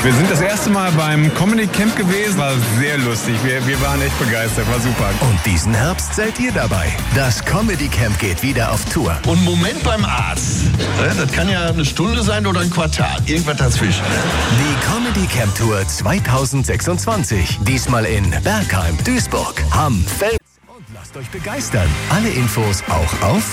Wir sind das erste Mal beim Comedy Camp gewesen. War sehr lustig. Wir waren echt begeistert. War super. Und diesen Herbst seid ihr dabei. Das Comedy Camp geht wieder auf Tour. Und Moment beim Arzt. Das kann ja eine Stunde sein oder ein Quartal. Irgendwas dazwischen. Die Comedy Camp Tour 2026. Diesmal in Bergheim, Duisburg, Hamm, Fels und lasst euch begeistern. Alle Infos auch auf